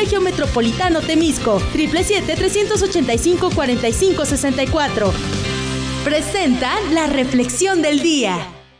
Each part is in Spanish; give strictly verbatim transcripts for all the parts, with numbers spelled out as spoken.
Colegio Metropolitano Temisco, siete siete siete, tres ocho cinco, cuatro cinco seis cuatro. Presenta la reflexión del día.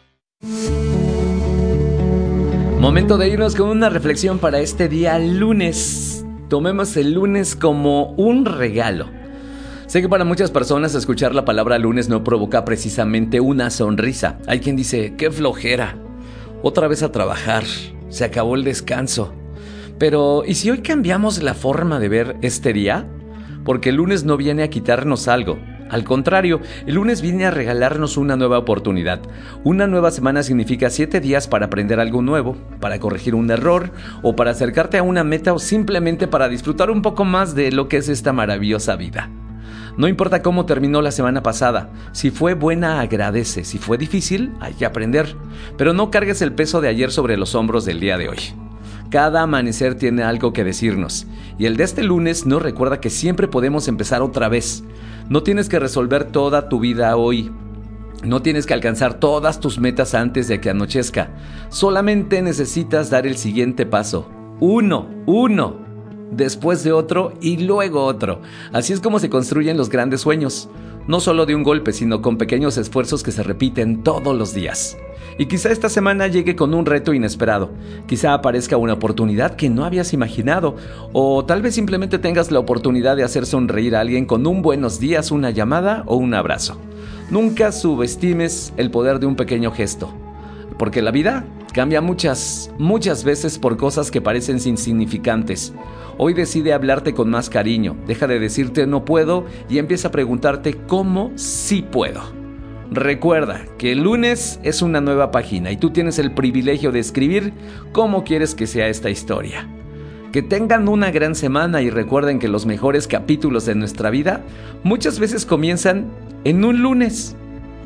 Momento de irnos con una reflexión para este día lunes. Tomemos el lunes como un regalo. Sé que para muchas personas escuchar la palabra lunes no provoca precisamente una sonrisa. Hay quien dice, qué flojera, otra vez a trabajar, se acabó el descanso. Pero, ¿y si hoy cambiamos la forma de ver este día? Porque el lunes no viene a quitarnos algo. Al contrario, el lunes viene a regalarnos una nueva oportunidad. Una nueva semana significa siete días para aprender algo nuevo, para corregir un error, o para acercarte a una meta, o simplemente para disfrutar un poco más de lo que es esta maravillosa vida. No importa cómo terminó la semana pasada, si fue buena agradece, si fue difícil hay que aprender, pero no cargues el peso de ayer sobre los hombros del día de hoy. Cada amanecer tiene algo que decirnos, y el de este lunes nos recuerda que siempre podemos empezar otra vez. No tienes que resolver toda tu vida hoy, no tienes que alcanzar todas tus metas antes de que anochezca, solamente necesitas dar el siguiente paso, uno, uno, después de otro y luego otro. Así es como se construyen los grandes sueños, no solo de un golpe, sino con pequeños esfuerzos que se repiten todos los días. Y quizá esta semana llegue con un reto inesperado, quizá aparezca una oportunidad que no habías imaginado, o tal vez simplemente tengas la oportunidad de hacer sonreír a alguien con un buenos días, una llamada o un abrazo. Nunca subestimes el poder de un pequeño gesto, porque la vida cambia muchas, muchas veces por cosas que parecen insignificantes. Hoy decide hablarte con más cariño, deja de decirte no puedo y empieza a preguntarte cómo sí puedo. Recuerda que el lunes es una nueva página y tú tienes el privilegio de escribir cómo quieres que sea esta historia. Que tengan una gran semana y recuerden que los mejores capítulos de nuestra vida muchas veces comienzan en un lunes.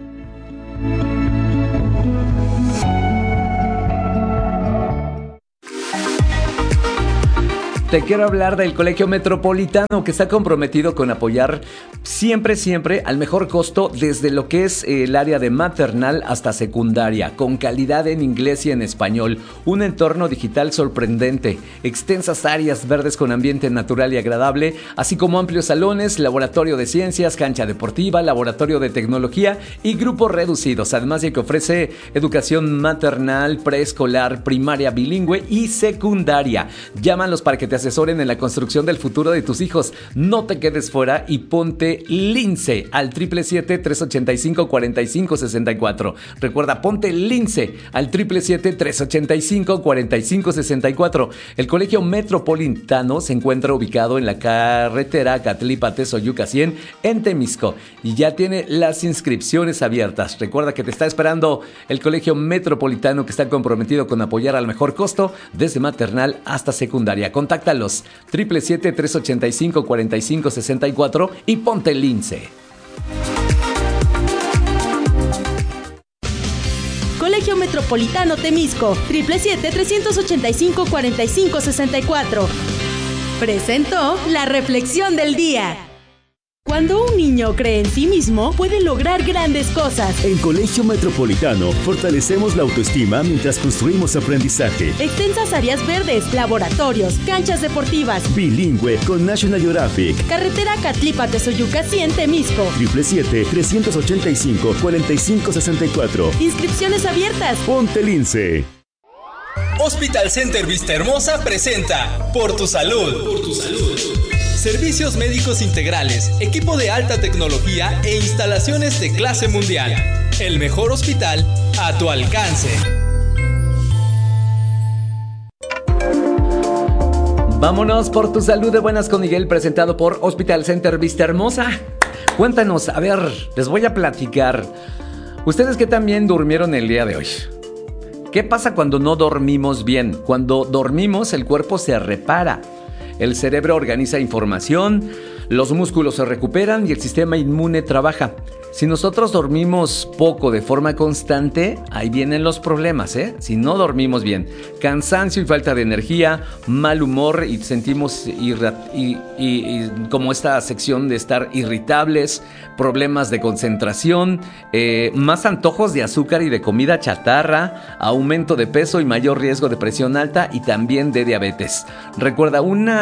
Te quiero hablar del Colegio Metropolitano, que está comprometido con apoyar siempre, siempre al mejor costo desde lo que es el área de maternal hasta secundaria, con calidad en inglés y en español, un entorno digital sorprendente, extensas áreas verdes con ambiente natural y agradable, así como amplios salones, laboratorio de ciencias, cancha deportiva, laboratorio de tecnología y grupos reducidos, además de que ofrece educación maternal, preescolar, primaria bilingüe y secundaria. Llámalos para que te asesoren en la construcción del futuro de tus hijos. No te quedes fuera y ponte Lince al siete siete siete, tres ocho cinco, cuatro cinco seis cuatro. Recuerda, ponte Lince al siete siete siete, tres ocho cinco, cuatro cinco seis cuatro. El Colegio Metropolitano se encuentra ubicado en la carretera Catlipa-Tezoyuca cien en Temisco y ya tiene las inscripciones abiertas. Recuerda que te está esperando el Colegio Metropolitano, que está comprometido con apoyar al mejor costo desde maternal hasta secundaria. Contacta los siete siete siete, tres ocho cinco, cuatro cinco seis cuatro y ponte Lince. Colegio Metropolitano Temisco, siete siete siete, tres ocho cinco, cuatro cinco seis cuatro. Presentó la reflexión del día. Cuando un niño cree en sí mismo, puede lograr grandes cosas. En Colegio Metropolitano fortalecemos la autoestima mientras construimos aprendizaje. Extensas áreas verdes, laboratorios, canchas deportivas. Bilingüe con National Geographic. Carretera Catlipa-Tezoyuca cien, Temisco. siete siete siete, tres ocho cinco, cuatro cinco seis cuatro. Inscripciones abiertas. Ponte Lince. Hospital Center Vista Hermosa presenta Por tu Salud. Por tu Salud. Servicios médicos integrales, equipo de alta tecnología e instalaciones de clase mundial. El mejor hospital a tu alcance. Vámonos por tu salud de buenas con Miguel, presentado por Hospital Center Vista Hermosa. Cuéntanos, a ver, les voy a platicar. ¿Ustedes qué también durmieron el día de hoy? ¿Qué pasa cuando no dormimos bien? Cuando dormimos, el cuerpo se repara. El cerebro organiza información, los músculos se recuperan y el sistema inmune trabaja. Si nosotros dormimos poco de forma constante, ahí vienen los problemas, ¿eh? Si no dormimos bien, cansancio y falta de energía, mal humor y sentimos irra- y, y, y como esta sección de estar irritables, problemas de concentración, eh, más antojos de azúcar y de comida chatarra, aumento de peso y mayor riesgo de presión alta y también de diabetes. Recuerda, una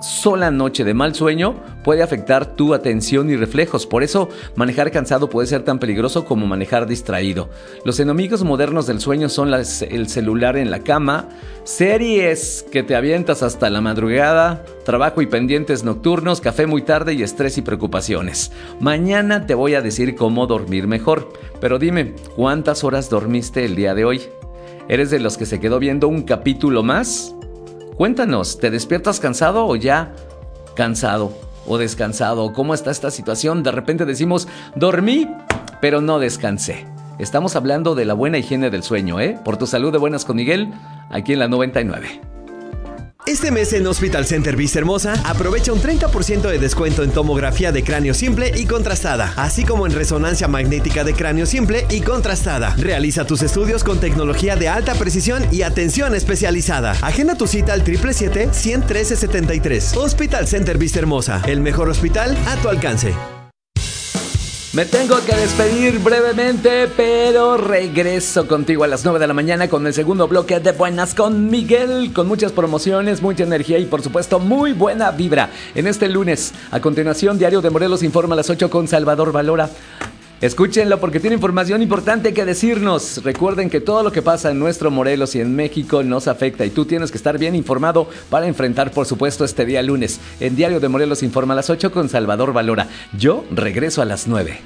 sola noche de mal sueño puede afectar tu atención y reflejos. Por eso, manejar cansado puede ser tan peligroso como manejar distraído. Los enemigos modernos del sueño son las, el celular en la cama, series que te avientas hasta la madrugada, trabajo y pendientes nocturnos, café muy tarde y estrés y preocupaciones. Mañana te voy a decir cómo dormir mejor. Pero dime, ¿cuántas horas dormiste el día de hoy? ¿Eres de los que se quedó viendo un capítulo más? Cuéntanos, ¿te despiertas cansado o ya cansado o descansado? ¿Cómo está esta situación? De repente decimos, dormí, pero no descansé. Estamos hablando de la buena higiene del sueño, ¿eh? Por tu salud de buenas con Miguel, aquí en la noventa y nueve. Este mes en Hospital Center Vista Hermosa, aprovecha un treinta por ciento de descuento en tomografía de cráneo simple y contrastada, así como en resonancia magnética de cráneo simple y contrastada. Realiza tus estudios con tecnología de alta precisión y atención especializada. Agenda tu cita al siete siete siete, uno tres siete tres. Hospital Center Vista Hermosa, el mejor hospital a tu alcance. Me tengo que despedir brevemente, pero regreso contigo a las nueve de la mañana con el segundo bloque de Buenas con Miguel, con muchas promociones, mucha energía y por supuesto muy buena vibra en este lunes. A continuación, Diario de Morelos informa a las ocho con Salvador Valora. Escúchenlo porque tiene información importante que decirnos. Recuerden que todo lo que pasa en nuestro Morelos y en México nos afecta y tú tienes que estar bien informado para enfrentar, por supuesto, este día lunes. En Diario de Morelos informa a las ocho con Salvador Valora. Yo regreso a las nueve.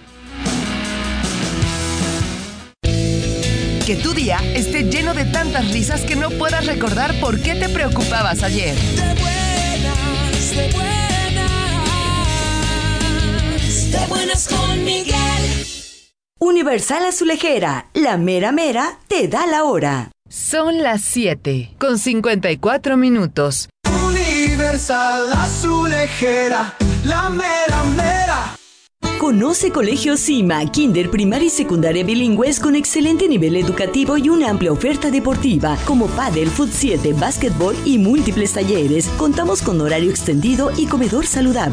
Que tu día esté lleno de tantas risas que no puedas recordar por qué te preocupabas ayer. De buenas, de buenas, de buenas con Miguel. Universal Azulejera, la mera mera te da la hora. Son las siete con cincuenta y cuatro minutos. Universal Azulejera, la mera mera. Conoce Colegio Cima, kinder, primaria y secundaria bilingües con excelente nivel educativo y una amplia oferta deportiva como pádel, fut siete, básquetbol y múltiples talleres. Contamos con horario extendido y comedor saludable.